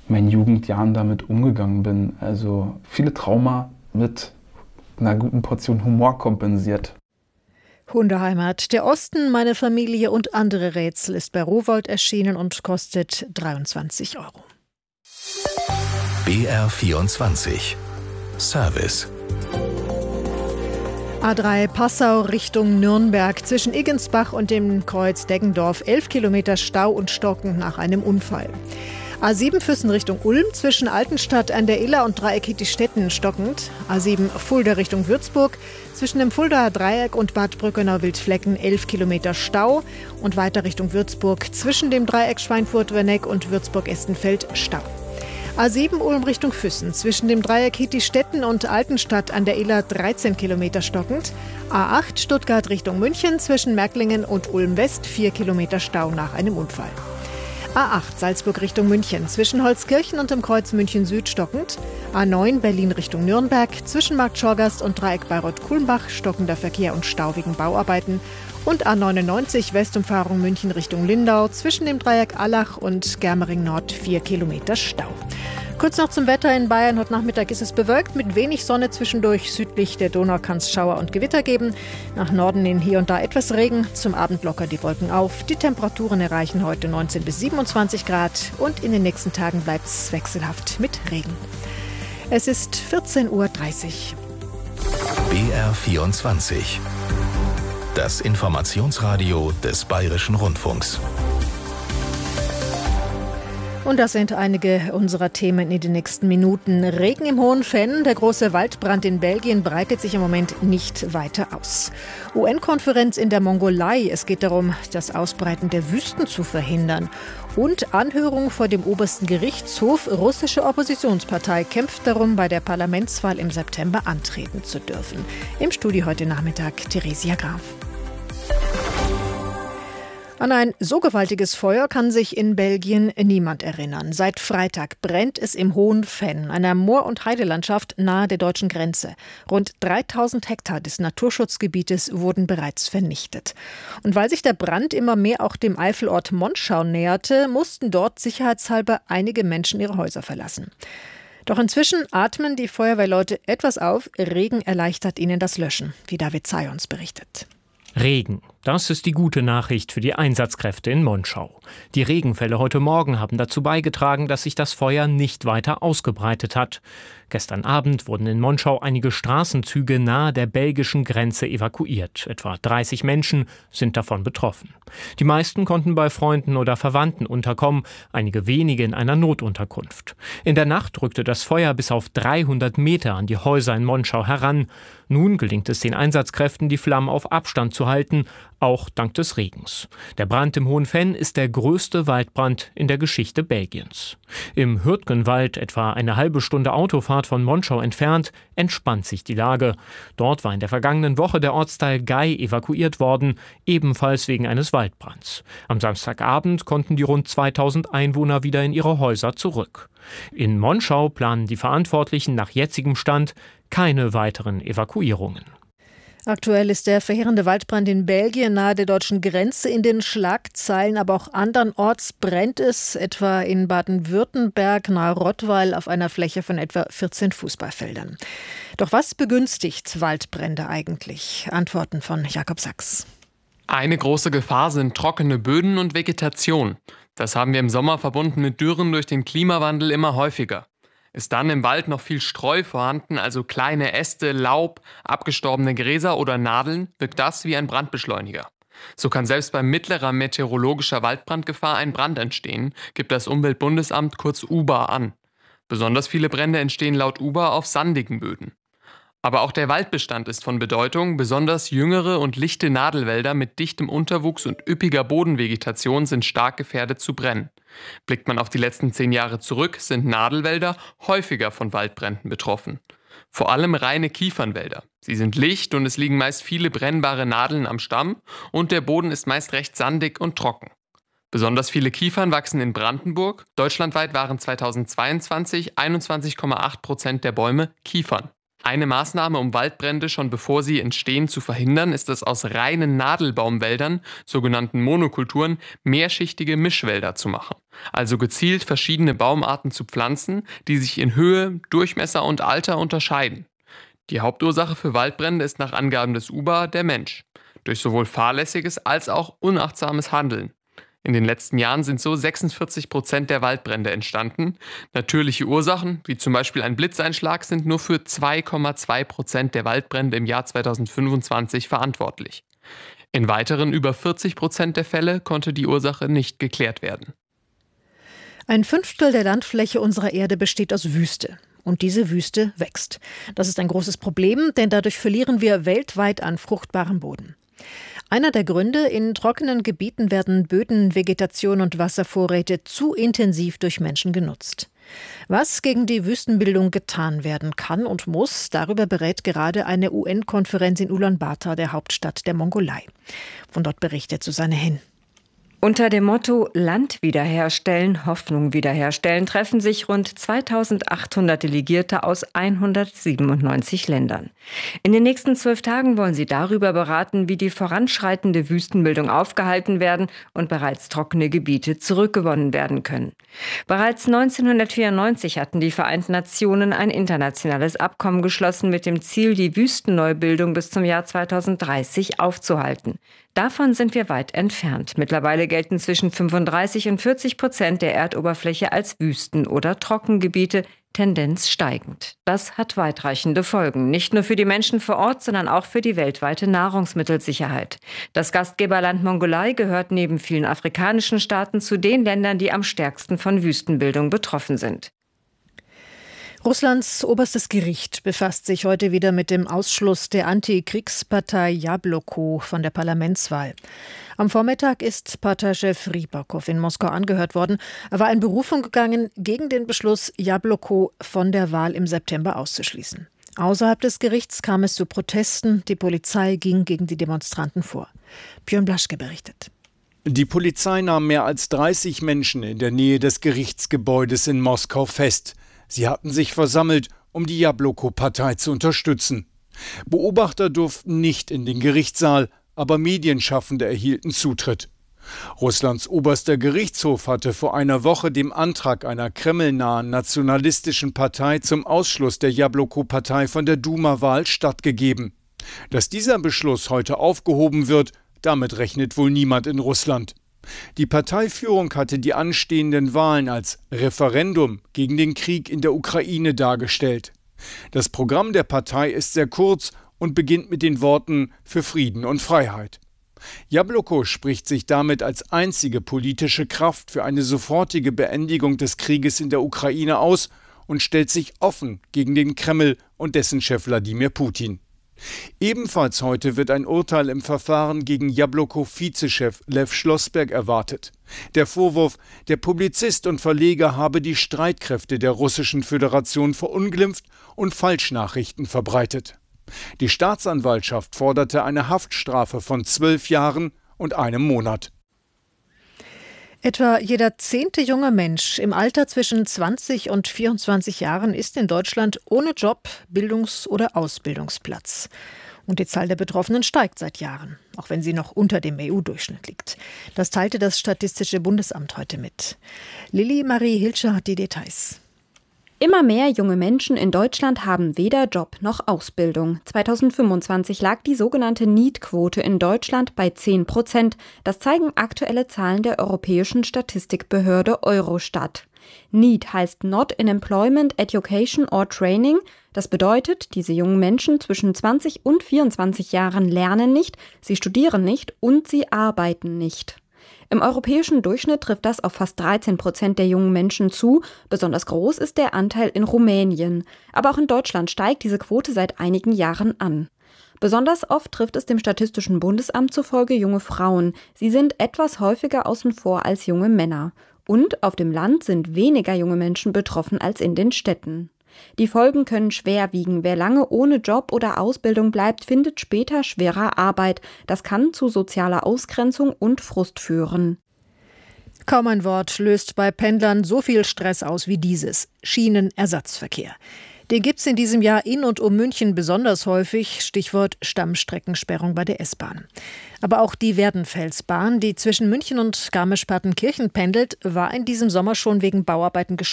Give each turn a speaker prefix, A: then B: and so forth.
A: meinen Jugendjahren damit umgegangen bin. Also viele Trauma mit einer guten Portion Humor kompensiert.
B: Hundeheimat, der Osten, meine Familie und andere Rätsel ist bei Rowohlt erschienen und kostet 23 €.
C: BR24 Service.
B: A3 Passau Richtung Nürnberg zwischen Iggensbach und dem Kreuz Deggendorf 11 Kilometer Stau und Stocken nach einem Unfall. A7 Füssen Richtung Ulm zwischen Altenstadt an der Iller und Dreieck Hittistetten stockend. A7 Fulda Richtung Würzburg zwischen dem Fuldaer Dreieck und Bad Brückenau-Wildflecken 11 Kilometer Stau und weiter Richtung Würzburg zwischen dem Dreieck Schweinfurt-Werneck und Würzburg-Estenfeld Stau. A7 Ulm Richtung Füssen zwischen dem Dreieck Hittistetten und Altenstadt an der Iller 13 Kilometer stockend. A8 Stuttgart Richtung München zwischen Märklingen und Ulm West 4 Kilometer Stau nach einem Unfall. A8 Salzburg Richtung München zwischen Holzkirchen und dem Kreuz München Süd stockend. A9 Berlin Richtung Nürnberg zwischen Markt Schorgast und Dreieck Bayreuth-Kulmbach stockender Verkehr und Stau wegen Bauarbeiten. Und A99 Westumfahrung München Richtung Lindau zwischen dem Dreieck Allach und Germering Nord 4 Kilometer Stau. Kurz noch zum Wetter in Bayern. Heute Nachmittag ist es bewölkt mit wenig Sonne zwischendurch. Südlich der Donau kann es Schauer und Gewitter geben. Nach Norden hin hier und da etwas Regen. Zum Abend lockern die Wolken auf. Die Temperaturen erreichen heute 19 bis 27 Grad. Und in den nächsten Tagen bleibt es wechselhaft mit Regen. Es ist 14:30 Uhr.
C: BR24 Das Informationsradio des Bayerischen Rundfunks.
B: Und das sind einige unserer Themen in den nächsten Minuten. Regen im Hohen Fenn, der große Waldbrand in Belgien breitet sich im Moment nicht weiter aus. UN-Konferenz in der Mongolei, es geht darum, das Ausbreiten der Wüsten zu verhindern. Und Anhörung vor dem obersten Gerichtshof, russische Oppositionspartei kämpft darum, bei der Parlamentswahl im September antreten zu dürfen. Im Studio heute Nachmittag Theresia Graf. An ein so gewaltiges Feuer kann sich in Belgien niemand erinnern. Seit Freitag brennt es im Hohen Fenn, einer Moor- und Heidelandschaft nahe der deutschen Grenze. Rund 3000 Hektar des Naturschutzgebietes wurden bereits vernichtet. Und weil sich der Brand immer mehr auch dem Eifelort Monschau näherte, mussten dort sicherheitshalber einige Menschen ihre Häuser verlassen. Doch inzwischen atmen die Feuerwehrleute etwas auf. Regen erleichtert ihnen das Löschen, wie David Zayons berichtet.
D: Regen. Das ist die gute Nachricht für die Einsatzkräfte in Monschau. Die Regenfälle heute Morgen haben dazu beigetragen, dass sich das Feuer nicht weiter ausgebreitet hat. Gestern Abend wurden in Monschau einige Straßenzüge nahe der belgischen Grenze evakuiert. Etwa 30 Menschen sind davon betroffen. Die meisten konnten bei Freunden oder Verwandten unterkommen, einige wenige in einer Notunterkunft. In der Nacht rückte das Feuer bis auf 300 Meter an die Häuser in Monschau heran. Nun gelingt es den Einsatzkräften, die Flammen auf Abstand zu halten, auch dank des Regens. Der Brand im Hohen Fenn ist der größte Waldbrand in der Geschichte Belgiens. Im Hürtgenwald, etwa eine halbe Stunde Autofahrt von Monschau entfernt, entspannt sich die Lage. Dort war in der vergangenen Woche der Ortsteil Gei evakuiert worden, ebenfalls wegen eines Waldbrands. Am Samstagabend konnten die rund 2000 Einwohner wieder in ihre Häuser zurück. In Monschau planen die Verantwortlichen nach jetzigem Stand keine weiteren Evakuierungen.
B: Aktuell ist der verheerende Waldbrand in Belgien nahe der deutschen Grenze in den Schlagzeilen, aber auch andernorts brennt es, etwa in Baden-Württemberg nahe Rottweil auf einer Fläche von etwa 14 Fußballfeldern. Doch was begünstigt Waldbrände eigentlich? Antworten von Jakob Sachs.
E: Eine große Gefahr sind trockene Böden und Vegetation. Das haben wir im Sommer verbunden mit Dürren durch den Klimawandel immer häufiger. Ist dann im Wald noch viel Streu vorhanden, also kleine Äste, Laub, abgestorbene Gräser oder Nadeln, wirkt das wie ein Brandbeschleuniger. So kann selbst bei mittlerer meteorologischer Waldbrandgefahr ein Brand entstehen, gibt das Umweltbundesamt kurz UBA an. Besonders viele Brände entstehen laut UBA auf sandigen Böden. Aber auch der Waldbestand ist von Bedeutung. Besonders jüngere und lichte Nadelwälder mit dichtem Unterwuchs und üppiger Bodenvegetation sind stark gefährdet zu brennen. Blickt man auf die letzten 10 Jahre zurück, sind Nadelwälder häufiger von Waldbränden betroffen. Vor allem reine Kiefernwälder. Sie sind licht und es liegen meist viele brennbare Nadeln am Stamm und der Boden ist meist recht sandig und trocken. Besonders viele Kiefern wachsen in Brandenburg. Deutschlandweit waren 2022 21,8% der Bäume Kiefern. Eine Maßnahme, um Waldbrände schon bevor sie entstehen zu verhindern, ist es, aus reinen Nadelbaumwäldern, sogenannten Monokulturen, mehrschichtige Mischwälder zu machen. Also gezielt verschiedene Baumarten zu pflanzen, die sich in Höhe, Durchmesser und Alter unterscheiden. Die Hauptursache für Waldbrände ist nach Angaben des UBA der Mensch. Durch sowohl fahrlässiges als auch unachtsames Handeln. In den letzten Jahren sind so 46% der Waldbrände entstanden. Natürliche Ursachen, wie zum Beispiel ein Blitzeinschlag, sind nur für 2,2% der Waldbrände im Jahr 2025 verantwortlich. In weiteren über 40% der Fälle konnte die Ursache nicht geklärt werden.
B: 1/5 der Landfläche unserer Erde besteht aus Wüste. Und diese Wüste wächst. Das ist ein großes Problem, denn dadurch verlieren wir weltweit an fruchtbarem Boden. Einer der Gründe: in trockenen Gebieten werden Böden, Vegetation und Wasservorräte zu intensiv durch Menschen genutzt. Was gegen die Wüstenbildung getan werden kann und muss, darüber berät gerade eine UN-Konferenz in Ulaanbaatar, der Hauptstadt der Mongolei. Von dort berichtet Susanne Henn.
F: Unter dem Motto Land wiederherstellen, Hoffnung wiederherstellen treffen sich rund 2800 Delegierte aus 197 Ländern. In den nächsten 12 Tagen wollen sie darüber beraten, wie die voranschreitende Wüstenbildung aufgehalten werden und bereits trockene Gebiete zurückgewonnen werden können. Bereits 1994 hatten die Vereinten Nationen ein internationales Abkommen geschlossen mit dem Ziel, die Wüstenneubildung bis zum Jahr 2030 aufzuhalten. Davon sind wir weit entfernt. Mittlerweile gelten zwischen 35 und 40% der Erdoberfläche als Wüsten- oder Trockengebiete, Tendenz steigend. Das hat weitreichende Folgen, nicht nur für die Menschen vor Ort, sondern auch für die weltweite Nahrungsmittelsicherheit. Das Gastgeberland Mongolei gehört neben vielen afrikanischen Staaten zu den Ländern, die am stärksten von Wüstenbildung betroffen sind.
B: Russlands oberstes Gericht befasst sich heute wieder mit dem Ausschluss der Antikriegspartei Jabloko von der Parlamentswahl. Am Vormittag ist Parteichef Rybakow in Moskau angehört worden. Er war in Berufung gegangen gegen den Beschluss, Jabloko von der Wahl im September auszuschließen. Außerhalb des Gerichts kam es zu Protesten. Die Polizei ging gegen die Demonstranten vor. Björn Blaschke berichtet.
G: Die Polizei nahm mehr als 30 Menschen in der Nähe des Gerichtsgebäudes in Moskau fest. Sie hatten sich versammelt, um die Jabloko-Partei zu unterstützen. Beobachter durften nicht in den Gerichtssaal, aber Medienschaffende erhielten Zutritt. Russlands oberster Gerichtshof hatte vor einer Woche dem Antrag einer kremlnahen nationalistischen Partei zum Ausschluss der Jabloko-Partei von der Duma-Wahl stattgegeben. Dass dieser Beschluss heute aufgehoben wird, damit rechnet wohl niemand in Russland. Die Parteiführung hatte die anstehenden Wahlen als Referendum gegen den Krieg in der Ukraine dargestellt. Das Programm der Partei ist sehr kurz und beginnt mit den Worten „für Frieden und Freiheit". Jabloko spricht sich damit als einzige politische Kraft für eine sofortige Beendigung des Krieges in der Ukraine aus und stellt sich offen gegen den Kreml und dessen Chef Wladimir Putin. Ebenfalls heute wird ein Urteil im Verfahren gegen Jabloko-Vizechef Lew Schlossberg erwartet. Der Vorwurf, der Publizist und Verleger habe die Streitkräfte der Russischen Föderation verunglimpft und Falschnachrichten verbreitet. Die Staatsanwaltschaft forderte eine Haftstrafe von 12 Jahren und einem Monat.
B: Etwa jeder 10. junge Mensch im Alter zwischen 20 und 24 Jahren ist in Deutschland ohne Job, Bildungs- oder Ausbildungsplatz. Und die Zahl der Betroffenen steigt seit Jahren, auch wenn sie noch unter dem EU-Durchschnitt liegt. Das teilte das Statistische Bundesamt heute mit. Lilly Marie Hilscher hat die Details.
H: Immer mehr junge Menschen in Deutschland haben weder Job noch Ausbildung. 2025 lag die sogenannte NEET-Quote in Deutschland bei 10%. Das zeigen aktuelle Zahlen der Europäischen Statistikbehörde Eurostat. NEET heißt Not in Employment, Education or Training. Das bedeutet, diese jungen Menschen zwischen 20 und 24 Jahren lernen nicht, sie studieren nicht und sie arbeiten nicht. Im europäischen Durchschnitt trifft das auf fast 13% der jungen Menschen zu. Besonders groß ist der Anteil in Rumänien. Aber auch in Deutschland steigt diese Quote seit einigen Jahren an. Besonders oft trifft es dem Statistischen Bundesamt zufolge junge Frauen. Sie sind etwas häufiger außen vor als junge Männer. Und auf dem Land sind weniger junge Menschen betroffen als in den Städten. Die Folgen können schwer wiegen. Wer lange ohne Job oder Ausbildung bleibt, findet später schwerer Arbeit. Das kann zu sozialer Ausgrenzung und Frust führen.
B: Kaum ein Wort löst bei Pendlern so viel Stress aus wie dieses: Schienenersatzverkehr. Den gibt es in diesem Jahr in und um München besonders häufig. Stichwort Stammstreckensperrung bei der S-Bahn. Aber auch die Werdenfelsbahn, die zwischen München und Garmisch-Partenkirchen pendelt, war in diesem Sommer schon wegen Bauarbeiten gesperrt.